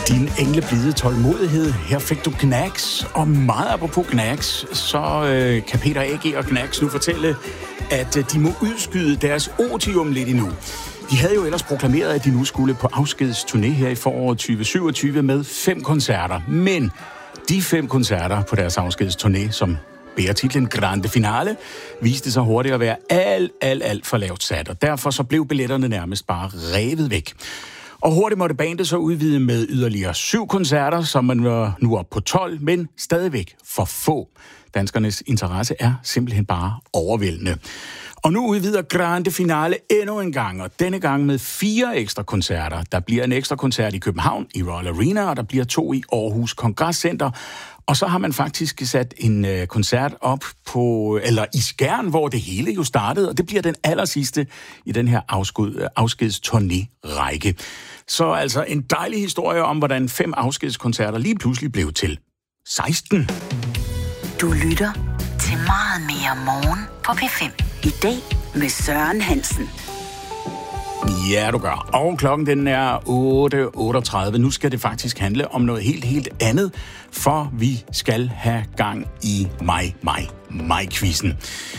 Din engleblide tålmodighed. Her fik du Gnags, og meget apropos Gnags, så kan Peter A.G. og Gnags nu fortælle, at de må udskyde deres otium lidt endnu. De havde jo ellers proklameret, at de nu skulle på afskedsturné her i foråret 2027 med 5 koncerter. Men de 5 koncerter på deres afskedsturné, som bærer titlen Grande Finale, viste sig hurtigt at være alt for lavt sat, og derfor så blev billetterne nærmest bare revet væk. Og hurtigt måtte bandet så udvide med yderligere 7 koncerter, som man var nu op på 12, men stadigvæk for få. Danskernes interesse er simpelthen bare overvældende. Og nu udvider Grande Finale endnu en gang, og denne gang med 4 ekstra koncerter. Der bliver en ekstra koncert i København, i Royal Arena, og der bliver 2 i Aarhus Kongresscenter. Og så har man faktisk sat en koncert op i Skjern, hvor det hele jo startede, og det bliver den allersidste i den her afskedsturné-række. Så altså en dejlig historie om, hvordan 5 afskedskoncerter lige pludselig blev til 16. Du lytter til Meget mere morgen på P5. I dag med Søren Hansen. Ja, du gør. Og klokken den er 8.38. Nu skal det faktisk handle om noget helt andet, for vi skal have gang i mig-quizzen.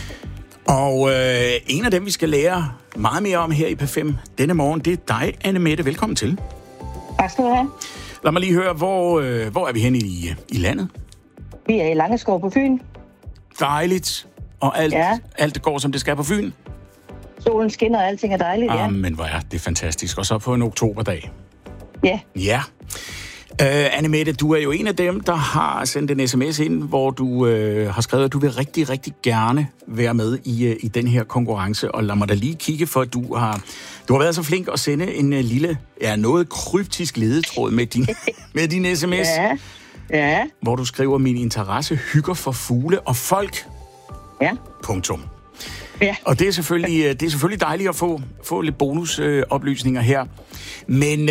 Og en af dem, vi skal lære meget mere om her i P5 denne morgen, det er dig, Anne-Mette. Velkommen til. Tak skal du have. Lad mig lige høre, hvor er vi henne i landet? Vi er i Langeskov på Fyn. Dejligt. Og alt går, som det skal på Fyn? Solen skinner, og alting er dejligt, ja. Men hvor er det fantastisk. Og så på en oktoberdag. Ja. Ja. Anne-Mette, du er jo en af dem, der har sendt en sms ind, hvor du har skrevet, at du vil rigtig, rigtig gerne være med i den her konkurrence. Og lad mig da lige kigge, for du har været så flink at sende en lille, noget kryptisk ledetråd med din sms. Ja. Hvor du skriver, min interesse hygger for fugle og folk. Ja. Punktum. Ja. Og det er selvfølgelig dejligt at få lidt bonusoplysninger her. Men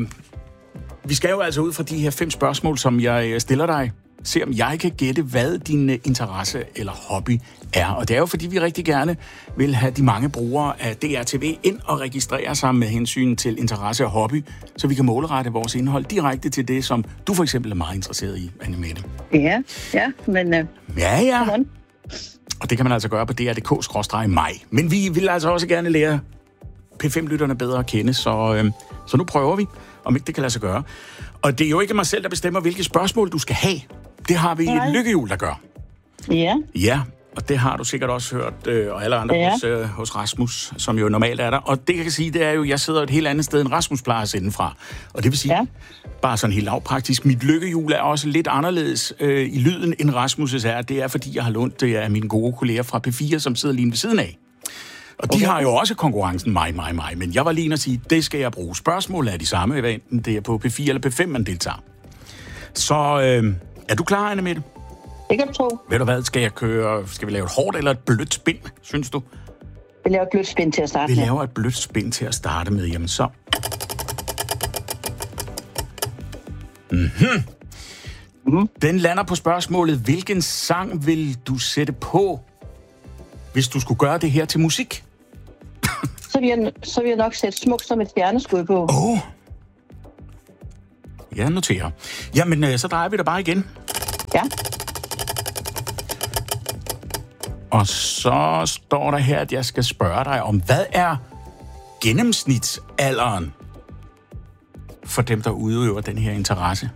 vi skal jo altså ud fra de her 5 spørgsmål, som jeg stiller dig. Se om jeg kan gætte, hvad din interesse eller hobby er. Og det er jo fordi, vi rigtig gerne vil have de mange brugere af DRTV ind og registrere sig med hensyn til interesse og hobby, så vi kan målrette vores indhold direkte til det, som du for eksempel er meget interesseret i, Anne-Mette. Ja, men... Ja. Og det kan man altså gøre på dr.dk/mig. Men vi vil altså også gerne lære P5-lytterne bedre at kende, så nu prøver vi, om ikke det kan lade sig gøre. Og det er jo ikke mig selv, der bestemmer, hvilke spørgsmål du skal have. Det har vi et lykkehjul, der gør. Ja. Ja, og det har du sikkert også hørt, og alle andre hos Rasmus, som jo normalt er der. Og det, jeg kan sige, det er jo, at jeg sidder et helt andet sted, end Rasmus plejer at sende fra. Og det vil sige, bare sådan helt lavpraktisk, mit lykkehjul er også lidt anderledes i lyden, end Rasmus' er. Det er, fordi jeg har lånt det af mine gode kolleger fra P4, som sidder lige ved siden af. Og de har jo også konkurrencen mig, men jeg var lige inde og sige, det skal jeg bruge. Spørgsmålet er de samme, enten det er på P4 eller P5, man deltager. Så er du klar, Anne-Mette? Det kan du tro. Ved du hvad, skal vi lave et hårdt eller et blødt spin, synes du? Vi laver et blødt spin til at starte med. Vi laver et blødt spin til at starte med, jamen så. Den lander på spørgsmålet, hvilken sang vil du sætte på, hvis du skulle gøre det her til musik? Så vil jeg nok sætte Smukt som et stjerneskud på. Jeg noterer. Jamen, så drejer vi da bare igen. Ja. Og så står der her, at jeg skal spørge dig om, hvad er gennemsnitsalderen for dem, der udøver den her interesse?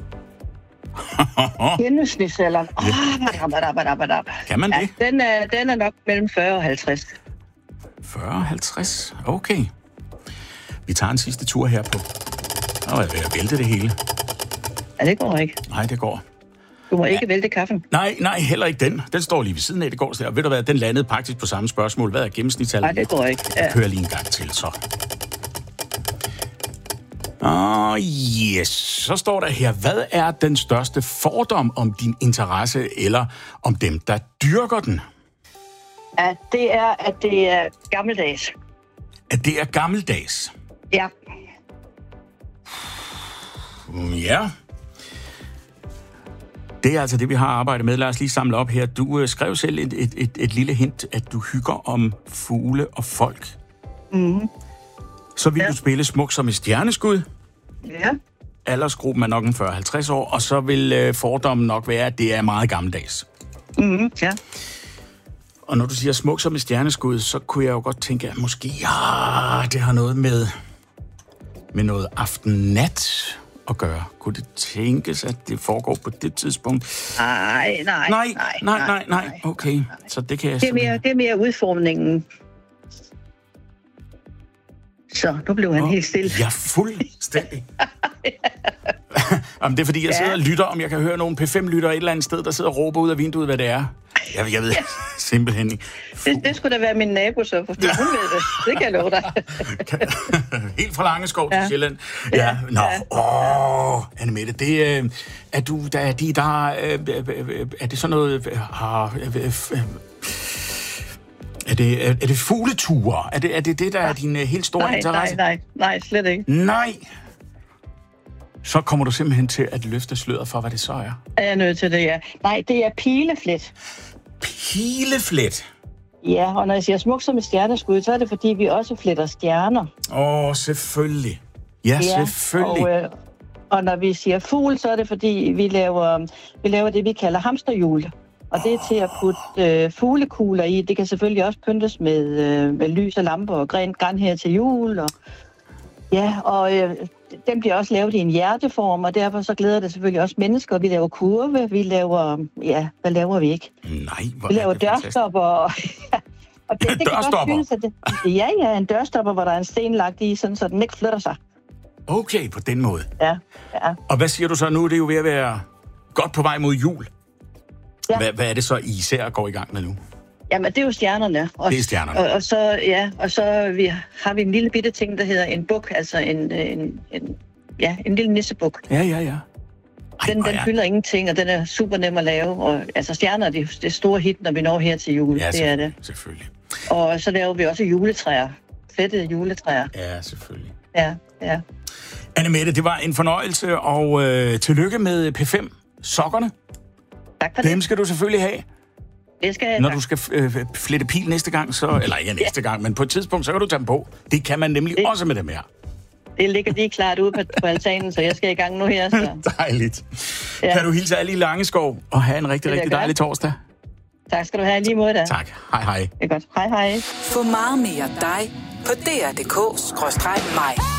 Gennemsnitsalderen? Kan man det? Den er nok mellem 40 og 50. 40 og 50? Okay. Vi tager en sidste tur her på. Jeg er ved at vælte det hele. Ja, det går ikke. Nej, det går. Du må ikke vælte kaffen. Nej, heller ikke den. Den står lige ved siden af, det går der. Ved du hvad, den landede faktisk på samme spørgsmål. Hvad er gennemsnitsalderen? Nej, det går ikke. Ja. Jeg kører lige en gang til, så. Yes. Så står der her, hvad er den største fordom om din interesse, eller om dem, der dyrker den? At det er gammeldags. At det er gammeldags? Ja. Ja. Det er altså det, vi har arbejdet med. Lad os lige samle op her. Du skrev selv et lille hint, at du hygger om fugle og folk. Mhm. Så vil du spille Smuk som et stjerneskud. Ja. aldersgruppen er nok en 40-50 år, og så vil fordommen nok være, at det er meget gammeldags. Ja. Og når du siger smuk som et stjerneskud, så kunne jeg jo godt tænke, at måske det har noget med noget aften-nat at gøre. Kunne det tænkes, at det foregår på det tidspunkt? Nej. Okay, så det kan jeg det er mere udformningen. Så, nu blev han helt stille. Ja, fuldstændig. Jamen, det er fordi, jeg sidder og lytter, om jeg kan høre nogle P5-lyttere et eller andet sted, der sidder og råber ud af vinduet, hvad det er. Jeg ved simpelthen ikke. Det skulle da være min nabo, så, fordi hun ved det. Det kan jeg love dig. Helt fra Langeskov til Sjælland. Ja. Annemette, det er du, er det sådan noget... Er det fugleture? Er det der er din helt store interesse? Nej, slet ikke. Nej. Så kommer du simpelthen til at løfte sløret for, hvad det så er. Er jeg nødt til det, ja. Nej, det er pileflet. Pileflet? Ja, og når jeg siger smuk som et stjerneskud, så er det, fordi vi også fletter stjerner. Selvfølgelig. Ja, selvfølgelig. Og når vi siger fugl, så er det, fordi vi laver det, vi kalder hamsterhjul. Og det er til at putte fuglekugler i. Det kan selvfølgelig også pyntes med lys og lamper og gran her til jul. Og den bliver også lavet i en hjerteform, og derfor så glæder det selvfølgelig også mennesker. Vi laver kurve, vi laver... Ja, hvad laver vi ikke? Nej, hvor vi laver dørstopper. Og det kan godt synes, at en dørstopper, hvor der er en sten lagt i, sådan, så den ikke flytter sig. Okay, på den måde. Ja. Og hvad siger du så nu? Det er jo ved at være godt på vej mod jul. Ja. Hvad er det så, I især går i gang med nu? Jamen, det er jo stjernerne. Det er stjernerne. Og så har vi en lille bitte ting, der hedder en buk, altså en lille nissebuk. Ja. Den fylder ingenting, og den er super nem at lave. Og, altså, stjerner er det store hit, når vi når her til jul. Ja, det er det. Selvfølgelig. Og så laver vi også juletræer. Flettede juletræer. Ja, selvfølgelig. Ja. Annemette, det var en fornøjelse, og tillykke med P5-sokkerne. Tak for det. Dem skal du selvfølgelig have. Det skal jeg. Når du skal flette pil næste gang, så... Eller ikke næste gang, men på et tidspunkt, så kan du tage dem på. Det kan man nemlig også med dem her. Det ligger lige klart ude på altanen, så jeg skal i gang nu her. Så. Dejligt. Ja. Kan du hilse alle i Langeskov og have en rigtig dejlig torsdag? Tak skal du have, lige mod dig. Tak. Hej. Det er godt. Hej. Få meget mere dig på dr.dk/mig.